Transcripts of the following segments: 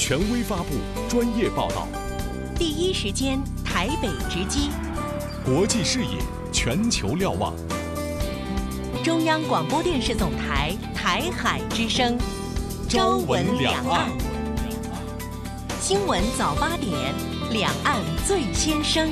权威发布，专业报道， 第一时间台北直击， 国际视野，全球瞭望。 中央广播电视总台台海之声，朝闻两岸，新闻早8点，两岸最先声。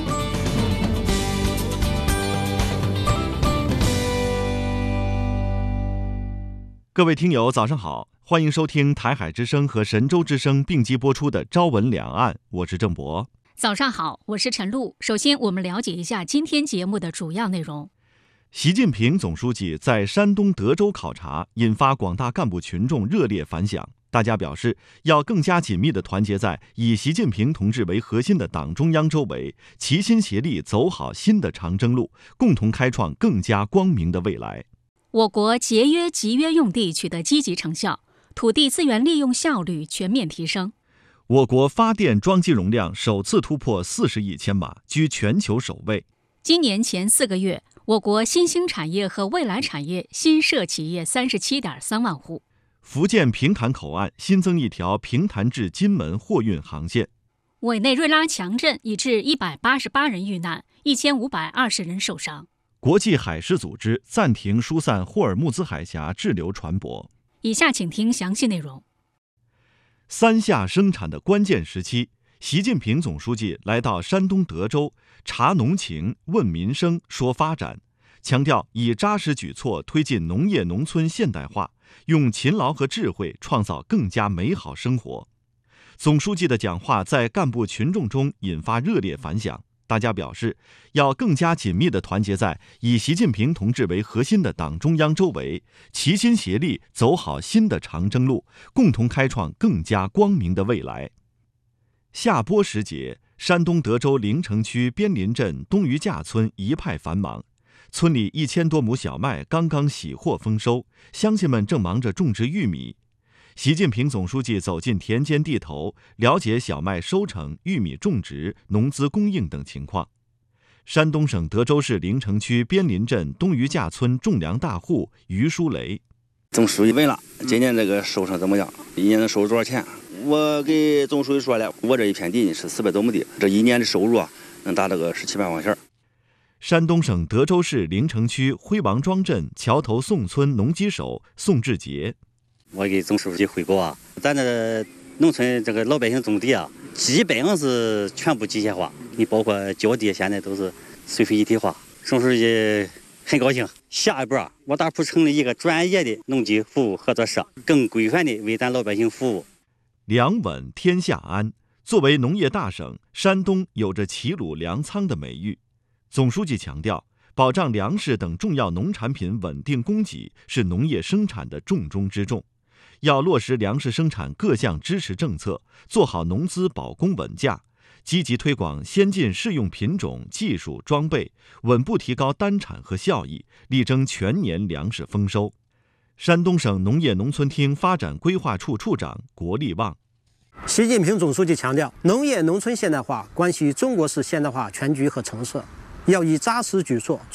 各位听友，早上好，欢迎收听台海之声和神州之声并机播出的《朝闻两岸》，我是郑博。 早上好，我是陈露。首先，我们了解一下今天节目的主要内容。 习近平总书记在山东德州考察，引发广大干部群众热烈反响。大家表示，要更加紧密地团结在以习近平同志为核心的党中央周围，齐心协力走好新的长征路，共同开创更加光明的未来。 我国节约集约用地取得积极成效，土地资源利用效率全面提升。 我国发电装机容量首次突破40亿千瓦，居全球首位。 今年前4个月，我国新兴产业和未来产业新设企业37.3万户。 福建平潭口岸新增一条平潭至金门货运航线。 委内瑞拉强震已致188人遇难，1520人受伤。 国际海事组织暂停疏散霍尔木兹海峡滞留船舶。 以下请听详细内容。 三下生产的关键时期，习近平总书记来到山东德州，察农情、问民生、说发展，强调以扎实举措推进农业农村现代化，用勤劳和智慧创造更加美好生活。总书记的讲话在干部群众中引发热烈反响。大家表示，要更加紧密地团结在以习近平同志为核心的党中央周围，齐心协力走好新的长征路，共同开创更加光明的未来。下播时节，山东德州临城区边林镇东余架村一派繁忙，村里1000多亩小麦刚刚喜获丰收，乡亲们正忙着种植玉米。习近平总书记走进田间地头，了解小麦收成、玉米种植、农资供应等情况。山东省德州市临城区边林镇东余架村种粮大户于书雷， 总书记问了，今年这个收成怎么样？一年能收入多少钱？我给总书记说了，我这一片地是400多亩地，这一年的收入能达到个17、18万钱。 山东省德州市临城区辉王庄镇桥头宋村农机手宋志杰， 我给总书记汇报咱这农村这个老百姓种地基本上是全部机械化，你包括浇地现在都是水水一体化。总书记很高兴，下一步我打算成立一个专业的农机服务合作社，更规范的为咱老百姓服务。 粮稳天下安，作为农业大省，山东有着齐鲁粮仓的美誉。总书记强调，保障粮食等重要农产品稳定供给是农业生产的重中之重。要落实粮食生产各项支持政策，做好农资保供稳价，积极推广先进适用品种、技术、装备，稳步提高单产和效益，力争全年粮食丰收。山东省农业农村厅发展规划处处长国立旺， 习近平总书记强调，农业农村现代化关系中国式现代化全局和成色，要以扎实举措